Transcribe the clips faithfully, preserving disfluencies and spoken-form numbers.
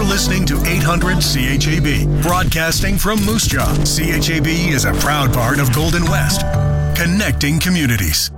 listening to eight hundred C H A B, broadcasting from Moose Jaw. C H A B is a proud part of Golden West, connecting communities.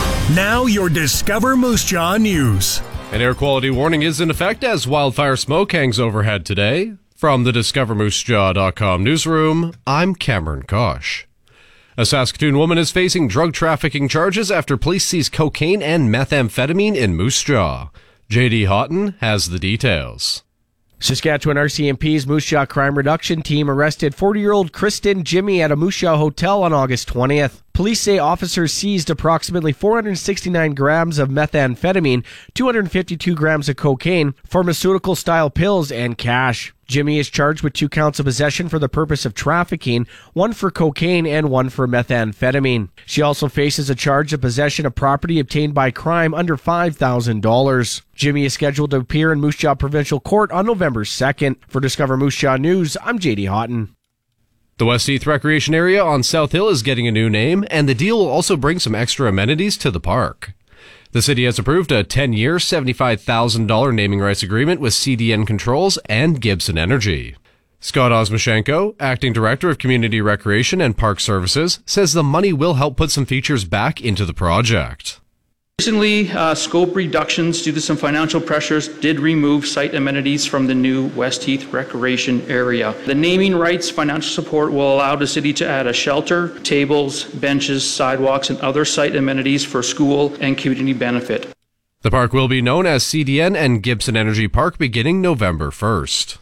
Now your Discover Moose Jaw news. An air quality warning is in effect as wildfire smoke hangs overhead today. From the discover moose jaw dot com newsroom, I'm Cameron Kosh. A Saskatoon woman is facing drug trafficking charges after police seize cocaine and methamphetamine in Moose Jaw. J D Houghton has the details. Saskatchewan R C M P's Moose Jaw Crime Reduction Team arrested forty-year-old Kristen Jimmy at a Moose Jaw hotel on August twentieth. Police say officers seized approximately four hundred sixty-nine grams of methamphetamine, two hundred fifty-two grams of cocaine, pharmaceutical-style pills, and cash. Jimmy is charged with two counts of possession for the purpose of trafficking, one for cocaine and one for methamphetamine. She also faces a charge of possession of property obtained by crime under five thousand dollars. Jimmy is scheduled to appear in Moose Jaw Provincial Court on November second. For Discover Moose Jaw News, I'm J D Houghton. The West Heath Recreation Area on South Hill is getting a new name, and the deal will also bring some extra amenities to the park. The city has approved a ten-year, seventy-five thousand dollars naming rights agreement with C D N Controls and Gibson Energy. Scott Osmashenko, Acting Director of Community Recreation and Park Services, says the money will help put some features back into the project. Recently, uh, scope reductions due to some financial pressures did remove site amenities from the new West Heath Recreation Area. The naming rights financial support will allow the city to add a shelter, tables, benches, sidewalks, and other site amenities for school and community benefit. The park will be known as C D N and Gibson Energy Park beginning November first.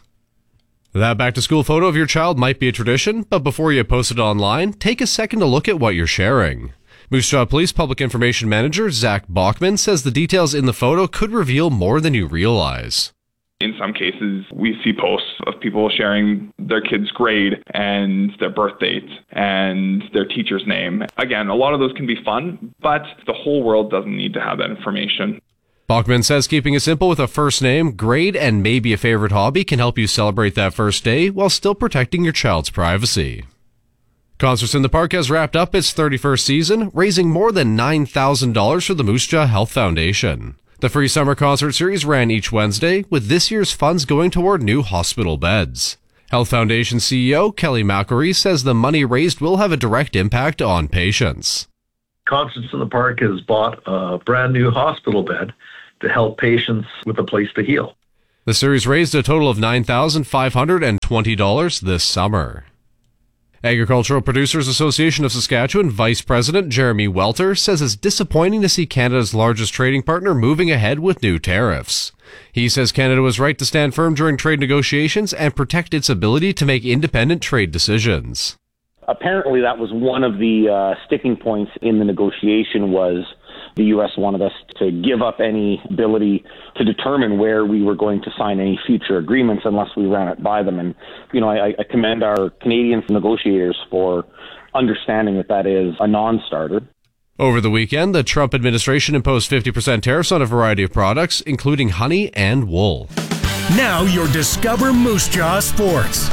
That back-to-school photo of your child might be a tradition, but before you post it online, take a second to look at what you're sharing. Moose Jaw Police Public Information Manager Zach Bachman says the details in the photo could reveal more than you realize. In some cases, we see posts of people sharing their kid's grade and their birth date and their teacher's name. Again, a lot of those can be fun, but the whole world doesn't need to have that information. Bachman says keeping it simple with a first name, grade, and maybe a favorite hobby can help you celebrate that first day while still protecting your child's privacy. Concerts in the Park has wrapped up its thirty-first season, raising more than nine thousand dollars for the Moose Jaw Health Foundation. The free summer concert series ran each Wednesday, with this year's funds going toward new hospital beds. Health Foundation C E O Kelly McElree says the money raised will have a direct impact on patients. Concerts in the Park has bought a brand new hospital bed to help patients with a place to heal. The series raised a total of nine thousand five hundred twenty dollars this summer. Agricultural Producers Association of Saskatchewan Vice President Jeremy Welter says it's disappointing to see Canada's largest trading partner moving ahead with new tariffs. He says Canada was right to stand firm during trade negotiations and protect its ability to make independent trade decisions. Apparently that was one of the uh, sticking points in the negotiation was the U S wanted us to give up any ability to determine where we were going to sign any future agreements unless we ran it by them. And, you know, I, I commend our Canadian negotiators for understanding that that is a non-starter. Over the weekend, the Trump administration imposed fifty percent tariffs on a variety of products, including honey and wool. Now your Discover Moose Jaw Sports.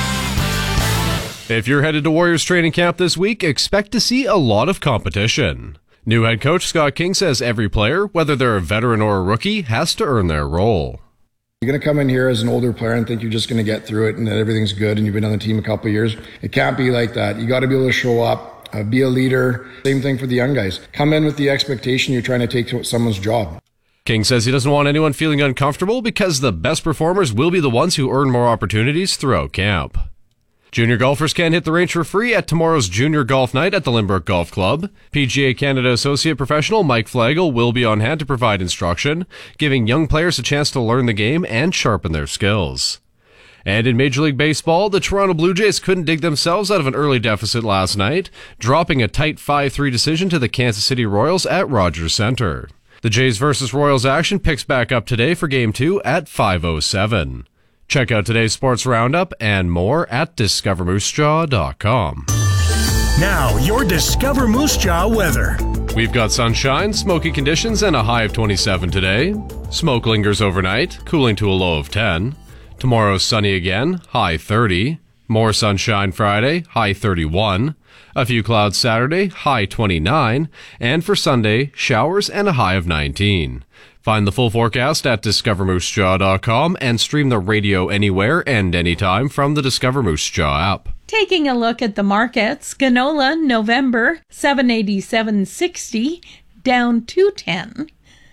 If you're headed to Warriors training camp this week, expect to see a lot of competition. New head coach Scott King says every player, whether they're a veteran or a rookie, has to earn their role. You're going to come in here as an older player and think you're just going to get through it and that everything's good and you've been on the team a couple of years. It can't be like that. You got to be able to show up, uh, be a leader. Same thing for the young guys. Come in with the expectation you're trying to take someone's job. King says he doesn't want anyone feeling uncomfortable because the best performers will be the ones who earn more opportunities throughout camp. Junior golfers can hit the range for free at tomorrow's Junior Golf Night at the Lynbrook Golf Club. P G A Canada Associate Professional Mike Flagel will be on hand to provide instruction, giving young players a chance to learn the game and sharpen their skills. And in Major League Baseball, the Toronto Blue Jays couldn't dig themselves out of an early deficit last night, dropping a tight five three decision to the Kansas City Royals at Rogers Center. The Jays versus Royals action picks back up today for Game two at five oh seven. Check out today's sports roundup and more at discover moose jaw dot com. Now, your Discover Moose Jaw weather. We've got sunshine, smoky conditions, and a high of twenty-seven today. Smoke lingers overnight, cooling to a low of ten. Tomorrow, sunny again, high thirty. More sunshine Friday, high thirty-one. A few clouds Saturday, high twenty-nine. And for Sunday, showers and a high of nineteen. Find the full forecast at discover moose jaw dot com and stream the radio anywhere and anytime from the Discover Moose Jaw app. Taking a look at the markets, canola November seven eighty-seven sixty, down two ten.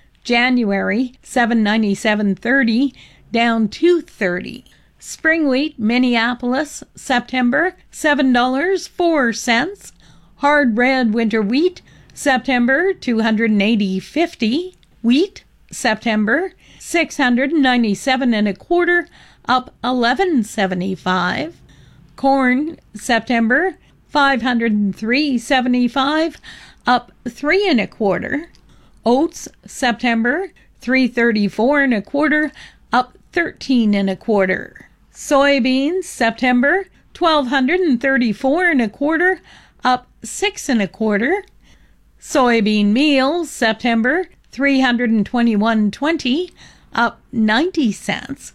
January seven ninety-seven thirty, down two thirty. Spring wheat Minneapolis September seven dollars and four cents. Hard red winter wheat September two eighty fifty. Wheat September six ninety-seven and a quarter, up eleven seventy-five. Corn September five oh three seventy-five, up three and a quarter. Oats September three thirty-four and a quarter, up thirteen and a quarter. Soybeans September twelve thirty-four and a quarter, up six and a quarter. Soybean meal September three twenty-one twenty, up ninety cents.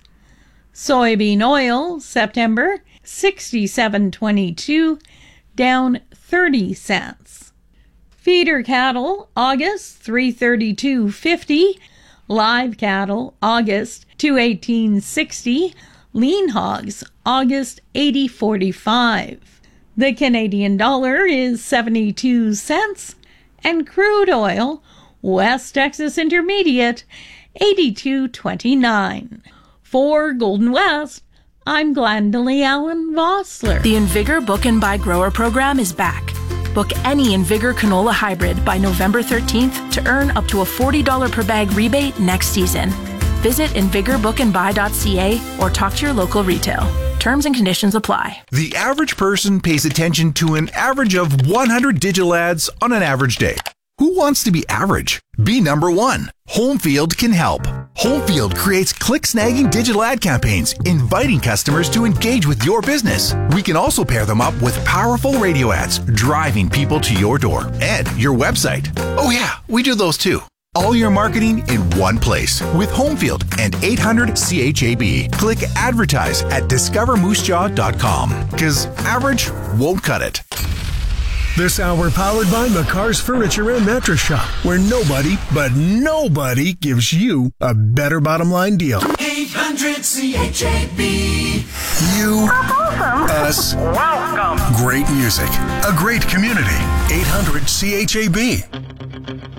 Soybean oil September sixty-seven twenty-two, down thirty cents. Feeder cattle August three thirty-two fifty, live cattle August two eighteen sixty, lean hogs August eighty forty-five. The Canadian dollar is seventy-two cents, and crude oil West Texas Intermediate eighty-two twenty-nine. For Golden West, I'm Glendalee Allen Vossler. The Invigor Book and Buy Grower program is back. Book any Invigor canola hybrid by November thirteenth to earn up to a forty dollars per bag rebate next season. Visit invigor book and buy dot c a or talk to your local retail. Terms and conditions apply. The average person pays attention to an average of one hundred digital ads on an average day. Who wants to be average? Be number one. Homefield can help. Homefield creates click-snagging digital ad campaigns, inviting customers to engage with your business. We can also pair them up with powerful radio ads, driving people to your door and your website. Oh yeah, we do those too. All your marketing in one place with Homefield and eight hundred C H A B. Click advertise at discover moose jaw dot com because average won't cut it. This hour powered by McCarr's Furniture and Mattress Shop, where nobody, but nobody gives you a better bottom line deal. eight hundred C H A B. You, awesome. us, welcome. Great music, a great community. eight hundred C H A B.